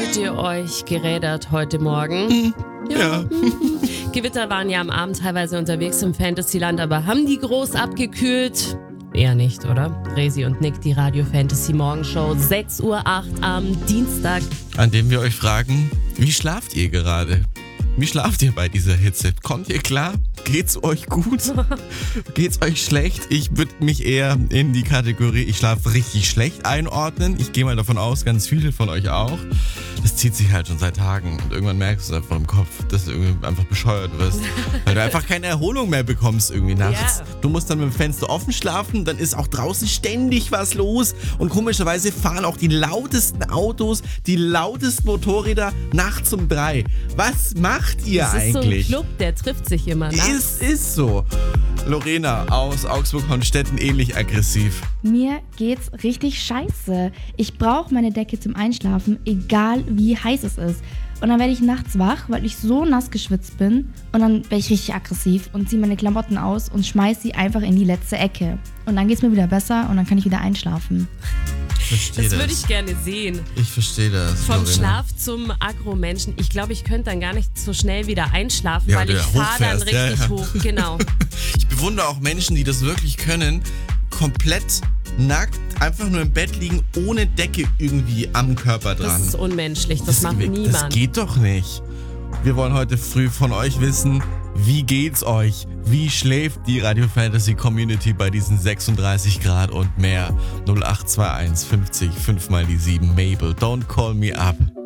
Fühlt ihr euch gerädert heute Morgen? Ja. Gewitter waren ja am Abend teilweise unterwegs im Fantasyland, aber haben die groß abgekühlt? Eher nicht, oder? Resi und Nick, die Radio Fantasy Morgenshow, 6:08 Uhr am Dienstag. An dem wir euch fragen, wie schlaft ihr gerade? Wie schlaft ihr bei dieser Hitze? Kommt ihr klar? Geht's euch gut? Geht's euch schlecht? Ich würde mich eher in die Kategorie ich schlafe richtig schlecht einordnen. Ich gehe mal davon aus, ganz viele von euch auch. Das zieht sich halt schon seit Tagen und irgendwann merkst du es einfach im Kopf, dass du irgendwie einfach bescheuert wirst, weil du einfach keine Erholung mehr bekommst irgendwie nachts. Ja. Du musst dann mit dem Fenster offen schlafen, dann ist auch draußen ständig was los und komischerweise fahren auch die lautesten Autos, die lautesten Motorräder nachts um 3. Was macht ihr Das ist eigentlich? so ein Club, der trifft sich immer, ne? Ist so. Lorena aus Augsburg-Hornstetten, ähnlich aggressiv. Mir geht's richtig scheiße. Ich brauche meine Decke zum Einschlafen, egal wie heiß es ist. Und dann werde ich nachts wach, weil ich so nass geschwitzt bin. Und dann werde ich richtig aggressiv und ziehe meine Klamotten aus und schmeiß sie einfach in die letzte Ecke. Und dann geht's mir wieder besser und dann kann ich wieder einschlafen. Ich verstehe Das würde ich gerne sehen. Ich verstehe das. Vom Lorena. Schlaf zum Agro-Menschen. Ich glaube, ich könnte dann gar nicht so schnell wieder einschlafen, Ja, weil du ich fahre dann hochfährst, ja, richtig ja. hoch. Genau. Ich bewundere auch Menschen, die das wirklich können, komplett nackt, einfach nur im Bett liegen, ohne Decke irgendwie am Körper dran. Das ist unmenschlich. Das macht niemand. Das geht doch nicht. Wir wollen heute früh von euch wissen, wie geht's euch? Wie schläft die Radio Fantasy Community bei diesen 36 Grad und mehr? 0821 50 5 mal die 7 Mabel, don't call me up.